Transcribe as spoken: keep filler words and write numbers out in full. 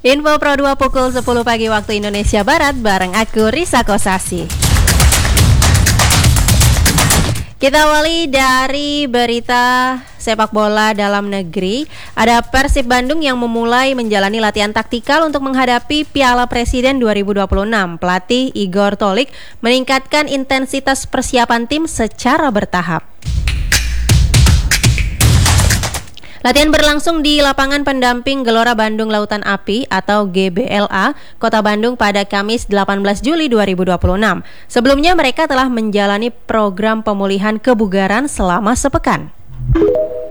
Info Pro dua pukul sepuluh pagi waktu Indonesia Barat bareng aku Risa Kosasi. Kita awali dari berita sepak bola dalam negeri. Ada Persib Bandung yang memulai menjalani latihan taktikal untuk menghadapi Piala Presiden dua ribu dua puluh enam. Pelatih Igor Tolik meningkatkan intensitas persiapan tim secara bertahap. Latihan berlangsung di lapangan pendamping Gelora Bandung Lautan Api atau G B L A, Kota Bandung pada Kamis delapan belas Juli dua ribu dua puluh enam. Sebelumnya mereka telah menjalani program pemulihan kebugaran selama sepekan.